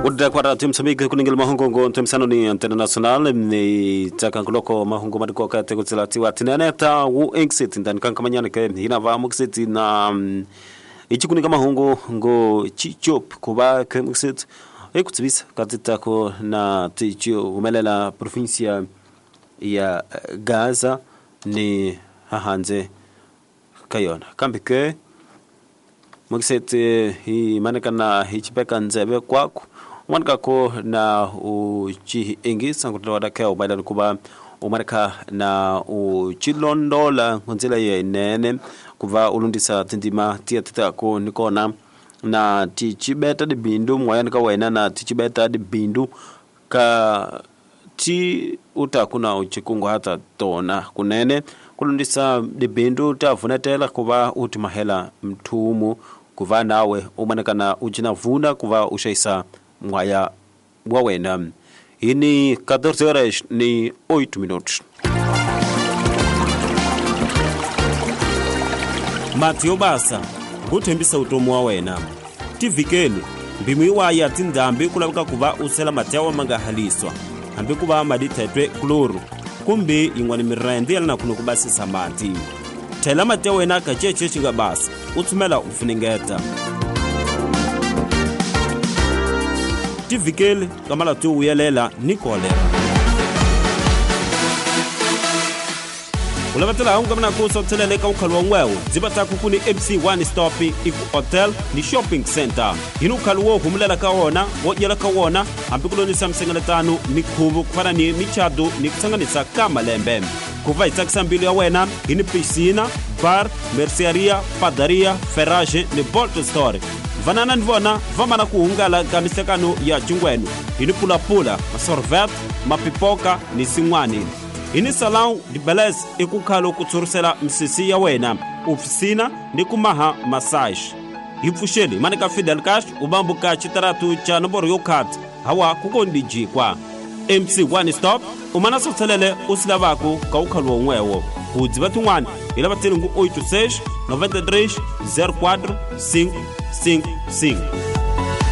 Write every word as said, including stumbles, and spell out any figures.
Muda kwa rati msamike kuningil mahungo ntemsano ni international ni takankuloko mahungo madiko kate kutsilati wa tinaneta wu exit ndan kankamanyana ke hina va muksit na ichi kuninga mahungo ngo chichop kuba ke muksit ekutsibisa katita ko na ticho umelela provincia ya Gaza ni hahanze kayona kambike muksit hi manekana hichipeka nzebe kwako Wanka ko na uchi ingisa ngutawada keo baada kuba umarika na uchilondola ngonzela ye nene kuva ulundisa tindima tia tita ko nikona na tichibeta de bindu mwayana ka wena na tichibeta de bindu ka ti utakuna uchikungo hata tona kunene kulundisa de bindu tavunatela kuva utimahela mtumu kuva nawe umanekana ujina vuna kuva ushaisa mwaya wawena ini catorce horas ni oito minutos. Matio basa guthembisa utomo wawena tivikeli mbimwi waya tindambi kulabika kuba usela matewa mangahaliswa ambi kuba madithetwe kloro kumbe ingwani mirende na kuno kubasi samati tela matewa ena kacheche chinga basa utsumela ufuningeta tivikeli kamala tu uyelela nikolera ulabatela haunga mna kuso teleleka ukhalwa ngwewo zibata kukuni M C one stop iku hotel ni shopping center inu khalwo humlela ka wona wojela ka wona ambikulonisa msengeletano ni khubu kufana ni michado ni kutsanganisa kama lembe kuva itsakisa mbili ya wena ini piscina bar merceria padaria ferrage ni bolt store vanana nivona vamana kuhungala kamisekano ya jungwenu ini pula pula masorvet mapipoka ni singwani ini salon di beles ikukhalo kutsurisela msisi ya wena ofisina ni kumaha massage ipfusheli manika Fidel Cash ubambuka chitaratu cha nomboro yokat hawa kukondijikwa M C one stop umana sothelele usilavako ka ukhalwo ngwewo udzibathu ngwana ila bathengu oito seis noventa e três zero quatro cinco cinco cinco